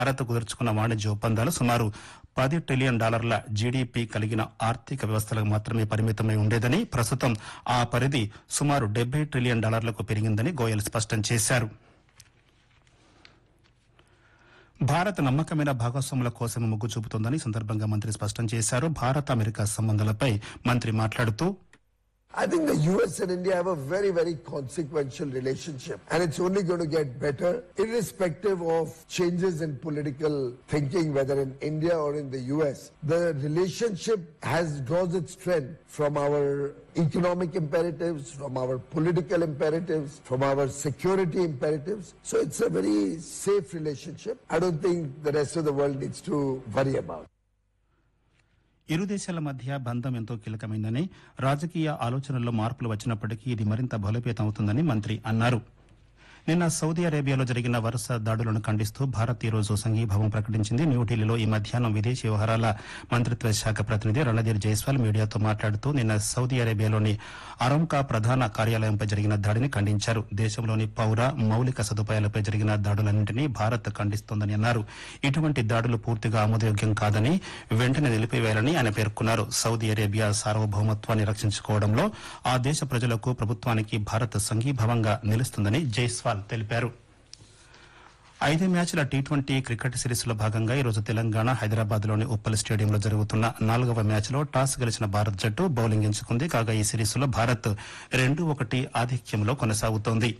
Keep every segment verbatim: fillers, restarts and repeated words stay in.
భారత్ కుదుర్చుకున్న వాణిజ్య ఒప్పందాలు సుమారు పది ట్రిలియన్ డాలర్ల జీడీపీ కలిగిన ఆర్థిక వ్యవస్థలకు మాత్రమే పరిమితమై ఉండేదని, ప్రస్తుతం ఆ పరిధి సుమారు డెబ్బై ట్రిలియన్ డాలర్లకు పెరిగిందని గోయల్ స్పష్టం చేశారు. భారత్ నమ్మకమైన భాగస్వాముల కోసం మొగ్గు చూపుతోందని సందర్భంగా మంత్రి స్పష్టం చేశారు. భారత్ అమెరికా సంబంధాలపై మంత్రి మాట్లాడుతూ, I think the U S and India have a very, very consequential relationship, and it's only going to get better irrespective of changes in political thinking, whether in India or in the U S. The relationship has draws its strength from our economic imperatives, from our political imperatives, from our security imperatives. So it's a very safe relationship. I don't think the rest of the world needs to worry about. ఇరు దేశాల మధ్య బంధం ఎంతో కీలకమైందని, రాజకీయ ఆలోచనల్లో మార్పులు వచ్చినప్పటికీ ఇది మరింత బలోపేతం అవుతుందని మంత్రి అన్నారు. నిన్న సౌదీ అరేబియాలో జరిగిన వరుస దాడులను ఖండిస్తూ భారత్ ఈ రోజు సంఘీభావం ప్రకటించింది. న్యూఢిల్లీలో ఈ మధ్యాహ్నం విదేశీ వ్యవహారాల మంత్రిత్వ శాఖ ప్రతినిధి రణధీర్ జైస్వాల్ మీడియాతో మాట్లాడుతూ, నిన్న సౌదీ అరేబియాలోని అరంకా ప్రధాన కార్యాలయంపై జరిగిన దాడిని ఖండించారు. దేశంలోని పౌర మౌలిక సదుపాయాలపై జరిగిన దాడులన్నింటినీ భారత్ ఖండిస్తోందని అన్నారు. ఇటువంటి దాడులు పూర్తిగా ఆమోదయోగ్యం కాదని, వెంటనే నిలిపివేయాలని ఆయన పేర్కొన్నారు. సౌదీ అరేబియా సార్వభౌమత్వాన్ని రక్షించుకోవడంలో ఆ దేశ ప్రజలకు, ప్రభుత్వానికి భారత్ సంఘీభావంగా నిలుస్తుందని జైస్వాల్ తెలిపారు. ఐదు మ్యాచ్ల టీ ట్వంటీ క్రికెట్ సిరీస్లో భాగంగా ఈరోజు తెలంగాణ హైదరాబాద్ లోని ఉప్పల్ స్టేడియంలో జరుగుతున్న నాలుగవ మ్యాచ్లో టాస్ గెలిచిన భారత్ జట్టు బౌలింగ్ ఎంచుకుంది. కాగా ఈ సిరీస్లో భారత్ రెండు ఒకటి ఆధిక్యంలో కొనసాగుతోంది.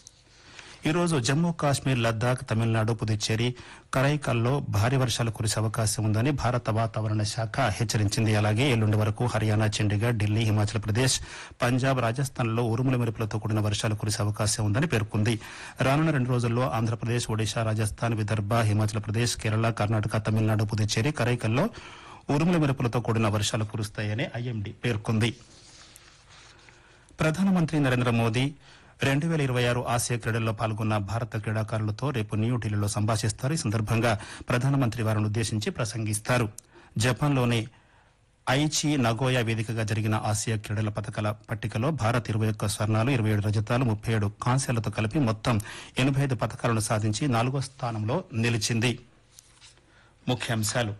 ఈ రోజు జమ్మూ కాశ్మీర్, లద్దాఖ్, తమిళనాడు, పుదుచ్చేరి, కరైకల్లో భారీ వర్షాలు కురిసే అవకాశం ఉందని భారత వాతావరణ శాఖ హెచ్చరించింది. అలాగే ఎల్లుండి వరకు హర్యానా, చండీగఢ్, ఢిల్లీ, హిమాచల్ ప్రదేశ్, పంజాబ్, రాజస్థాన్లో ఉరుముల మెరుపులతో కూడిన వర్షాలు కురిసే అవకాశం ఉందని పేర్కొంది. రానున్న రెండు రోజుల్లో ఆంధ్రప్రదేశ్, ఒడిశా, రాజస్థాన్, విదర్భ, హిమాచల్ ప్రదేశ్, కేరళ, కర్ణాటక, తమిళనాడు, పుదుచ్చేరి, కరైకల్లో ఉరుముల మెరుపులతో కూడిన వర్షాలు కురుస్తాయని ఐఎండీ పేర్కొంది. ప్రధానమంత్రి నరేంద్ర మోదీ రెండు వేల ఇరవై ఆరు ఆసియా క్రీడల్లో పాల్గొన్న భారత క్రీడాకారులతో రేపు న్యూఢిల్లీలో సంభాషిస్తారు. ఈ సందర్భంగా ప్రధానమంత్రి వారిని ఉద్దేశించి ప్రసంగిస్తారు. జపాన్లోని ఐచి నగోయా వేదికగా జరిగిన ఆసియా క్రీడల పథకాల పట్టికలో భారత్ ఇరవై ఒక్క స్వర్ణాలు, ఇరవై ఏడు రజతాలు, ముప్పై ఏడు కాంస్యాలతో కలిపి మొత్తం ఎనబై ఐదు పథకాలను సాధించి నాలుగో స్థానంలో నిలిచింది. ముఖ్యాంశాలు: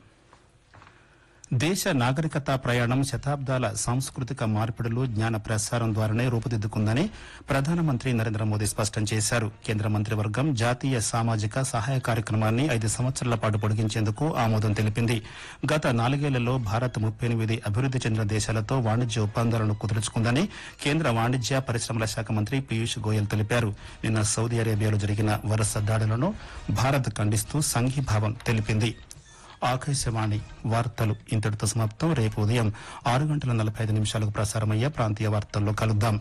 దేశ నాగరికత ప్రయాణం శతాబ్దాల సాంస్కృతిక మార్పిడులు, జ్ఞాన ప్రసారం ద్వారానే రూపుదిద్దుకుందని ప్రధానమంత్రి నరేంద్ర మోదీ స్పష్టం చేశారు. కేంద్ర మంత్రివర్గం జాతీయ సామాజిక సహాయ కార్యక్రమాన్ని ఐదు సంవత్సరాల పాటు పొడిగించేందుకు ఆమోదం తెలిపింది. గత నాలుగేళ్లలో భారత్ ముప్పై ఎనిమిది అభివృద్ది చెందిన దేశాలతో వాణిజ్య ఒప్పందాలను కుదుర్చుకుందని కేంద్ర వాణిజ్య పరిశ్రమల శాఖ మంత్రి పీయూష్ గోయల్ తెలిపారు. నిన్న సౌదీ అరేబియాలో జరిగిన వరుస దాడులను భారత్ ఖండిస్తూ సంఘీభావం తెలిపింది. ఆకాశవాణి వార్తలు ఇంతటితో సమాప్తం. రేపు ఉదయం ఆరు గంటల నలభై ఐదు నిమిషాలకు ప్రసారమయ్యే ప్రాంతీయ వార్తల్లో కలుద్దాం.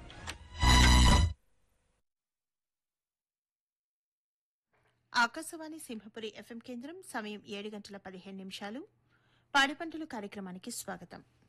ఆకాశవాణి సింహపురి ఎఫ్ఎం కేంద్రం. సమయం ఏడు గంటల పదిహేను నిమిషాలు. పాడి పంటలు కార్యక్రమానికి స్వాగతం.